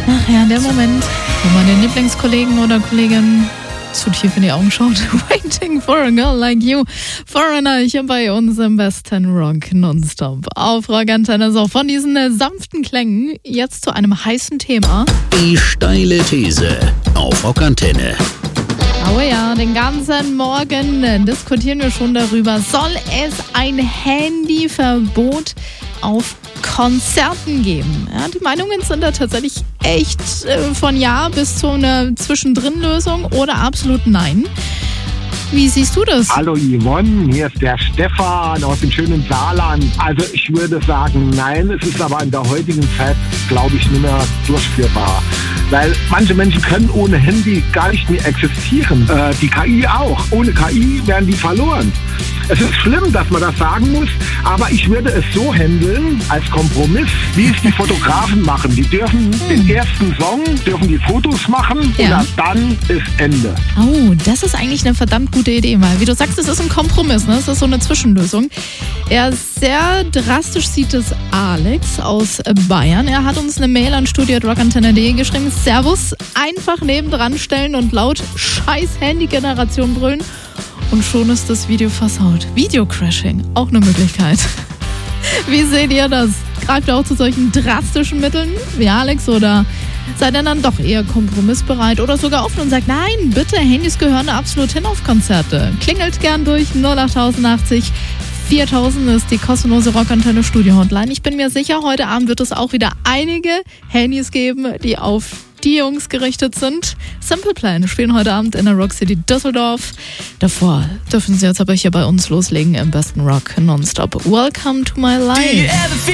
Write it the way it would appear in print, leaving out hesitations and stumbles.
Ach ja, der Moment, wo man den Lieblingskollegen oder Kollegin zu tief in die Augen schaut. Waiting for a girl like you. Foreigner, hier bei uns im besten Rock nonstop. Auf Rock Antenne, so von diesen sanften Klängen jetzt zu einem heißen Thema. Die steile These auf Rock Antenne. Oh ja, den ganzen Morgen diskutieren wir schon darüber. Soll es ein Handyverbot auf Konzerten geben? Ja, die Meinungen sind da tatsächlich echt von Ja bis zu einer Zwischendrin-Lösung oder absolut Nein. Wie siehst du das? Hallo Yvonne, hier ist der Stefan aus dem schönen Saarland. Also ich würde sagen nein, es ist aber in der heutigen Zeit, glaube ich, nicht mehr durchführbar. Weil manche Menschen können ohne Handy gar nicht mehr existieren. Die KI auch. Ohne KI werden die verloren. Es ist schlimm, dass man das sagen muss, aber ich würde es so handeln, als Kompromiss, wie es die Fotografen machen. Die dürfen den ersten Song, dürfen die Fotos machen und dann ist Ende. Oh, das ist eigentlich eine verdammt gute Idee, weil wie du sagst, es ist ein Kompromiss, ne? Es ist so eine Zwischenlösung. Ja, sehr drastisch sieht es Alex aus Bayern. Er hat uns eine Mail an studio@rockantenne.de geschrieben. Servus, einfach nebendran stellen und laut scheiß Handy-Generation brüllen. Und schon ist das Video versaut. Videocrashing, auch eine Möglichkeit. Wie seht ihr das? Greift ihr auch zu solchen drastischen Mitteln wie Alex oder seid ihr dann doch eher kompromissbereit oder sogar offen und sagt, nein, bitte, Handys gehören absolut hin auf Konzerte. Klingelt gern durch 08080 4000 ist die kostenlose Rockantenne Studio Hotline. Ich bin mir sicher, heute Abend wird es auch wieder einige Handys geben, die auf die Jungs gerichtet sind. Simple Plan spielen heute Abend in der Rock City Düsseldorf. Davor dürfen sie jetzt aber hier bei uns loslegen im besten Rock nonstop. Welcome to my life.